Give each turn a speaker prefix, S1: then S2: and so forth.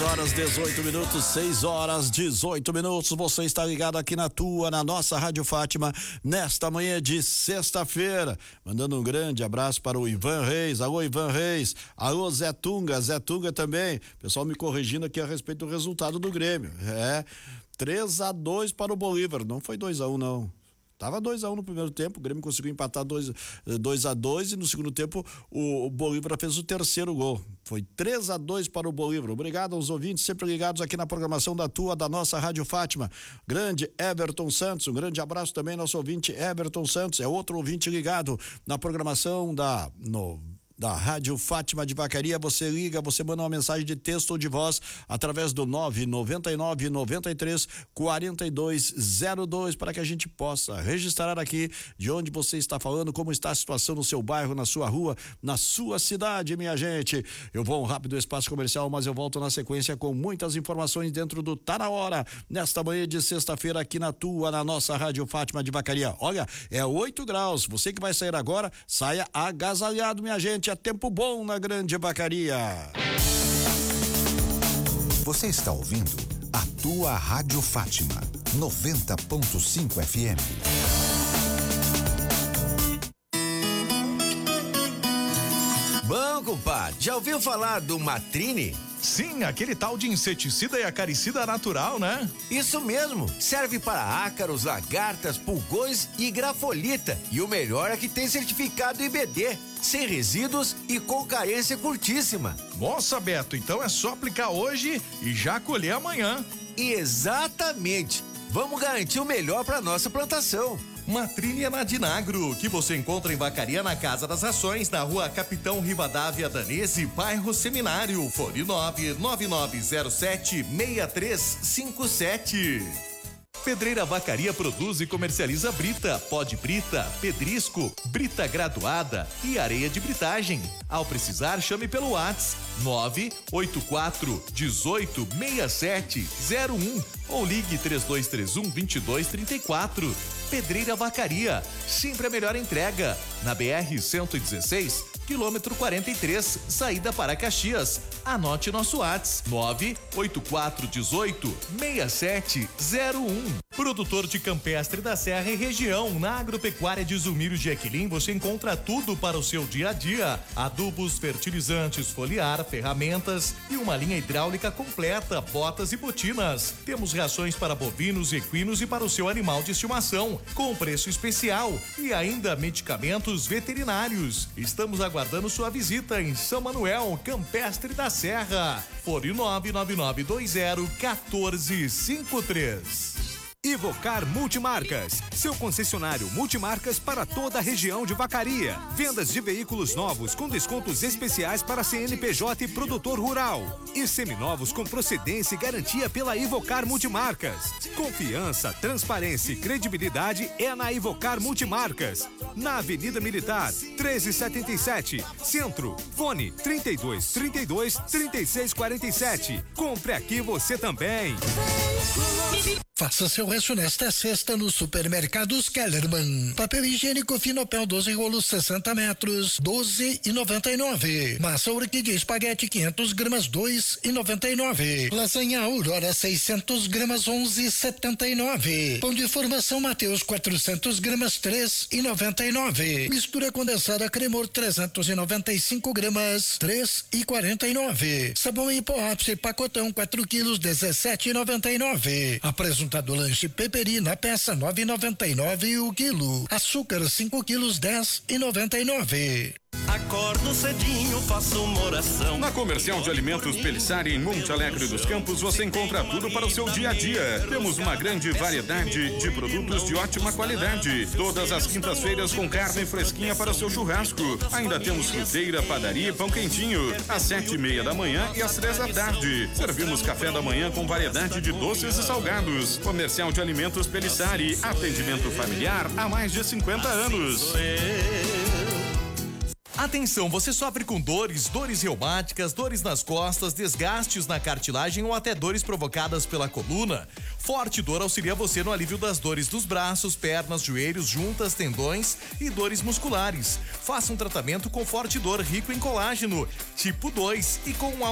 S1: horas 18 minutos, 6 horas 18 minutos. Você está ligado aqui na nossa Rádio Fátima, nesta manhã de sexta-feira. Mandando um grande abraço para o Ivan Reis. Alô, Ivan Reis. Alô, Zé Tunga também. Pessoal me corrigindo aqui a respeito do resultado do Grêmio. 3-2 para o Bolívar. Não foi 2-1, não. Tava 2-1 no primeiro tempo, o Grêmio conseguiu empatar 2-2 e no segundo tempo o Bolívar fez o terceiro gol. Foi 3-2 para o Bolívar. Obrigado aos ouvintes sempre ligados aqui na programação da nossa Rádio Fátima. Grande Everton Santos, um grande abraço também ao nosso ouvinte Everton Santos, é outro ouvinte ligado na programação da Rádio Fátima de Vacaria. Você liga, você manda uma mensagem de texto ou de voz através do 999-93-4202 para que a gente possa registrar aqui de onde você está falando, como está a situação no seu bairro, na sua rua, na sua cidade, minha gente. Eu vou um rápido espaço comercial, mas eu volto na sequência com muitas informações dentro do Tá Na Hora, nesta manhã de sexta-feira aqui na nossa Rádio Fátima de Vacaria. Olha, é 8 graus, você que vai sair agora, saia agasalhado, minha gente. É tempo bom na Grande Vacaria.
S2: Você está ouvindo a tua Rádio Fátima 90.5 FM.
S3: Bom, compadre, já ouviu falar do Matrine?
S4: Sim, aquele tal de inseticida e acaricida natural, né?
S3: Isso mesmo, serve para ácaros, lagartas, pulgões e grafolita. E o melhor é que tem certificado IBD, sem resíduos e com carência curtíssima.
S4: Nossa, Beto, então é só aplicar hoje e já colher amanhã.
S3: Exatamente, vamos garantir o melhor para nossa plantação.
S5: Matrine é na Dinagro, que você encontra em Vacaria na Casa das Rações, na rua Capitão Rivadavia Danese, bairro Seminário, fone 99907-6357. Pedreira Vacaria produz e comercializa brita, pó de brita, pedrisco, brita graduada e areia de britagem. Ao precisar, chame pelo WhatsApp 984 18 6701 ou ligue 3231-2234. Pedreira Vacaria, sempre a melhor entrega. Na BR-116, quilômetro 43, saída para Caxias. Anote nosso WhatsApp 98418-6701. Produtor de campestre da Serra e região. Na Agropecuária de Zumiro de Equilim você encontra tudo para o seu dia a dia: adubos, fertilizantes, foliar, ferramentas e uma linha hidráulica completa, botas e botinas. Temos rações para bovinos, equinos e para o seu animal de estimação, com preço especial, e ainda medicamentos veterinários. Estamos aguardando sua visita em São Manuel, Campestre da Serra. Fone 99214-1453.
S6: Ivocar Multimarcas, seu concessionário multimarcas para toda a região de Vacaria. Vendas de veículos novos com descontos especiais para CNPJ e produtor rural. E seminovos com procedência e garantia pela Ivocar Multimarcas. Confiança, transparência e credibilidade é na Ivocar Multimarcas. Na Avenida Militar, 1377, Centro. Fone 3232-3647. Compre aqui você também.
S7: Faça seu rancho nesta sexta no Supermercados Kellerman. Papel higiênico Finopel 12 rolos 60 metros, 12,99. Massa orquídea espaguete 500 gramas, 2,99. Lasanha Aurora 600 gramas, 11,79. Pão de formação Mateus 400 gramas, 3,99. Mistura condensada Cremor 395 gramas, 3,49. Sabão em pó ápice pacotão 4 quilos, 17,99. Apresentado lanche Peperi na peça 9,99 o quilo. Açúcar 5 quilos, 10,99.
S8: Acordo cedinho, faço uma oração.
S9: Na Comercial de Alimentos Pelissari, em Monte Alegre dos Campos, você encontra tudo para o seu dia a dia. Temos uma grande variedade de produtos de ótima qualidade. Todas as quintas-feiras com carne fresquinha para o seu churrasco. Ainda temos fruteira, padaria e pão quentinho. Às 7:30 da manhã e às 3 da tarde. Servimos café da manhã com variedade de doces e salgados. Comercial de Alimentos Pelissari. Atendimento familiar há mais de 50 anos.
S5: Atenção, você sofre com dores reumáticas, dores nas costas, desgastes na cartilagem ou até dores provocadas pela coluna? Forte Dor auxilia você no alívio das dores dos braços, pernas, joelhos, juntas, tendões e dores musculares. Faça um tratamento com Forte Dor rico em colágeno, tipo 2 e com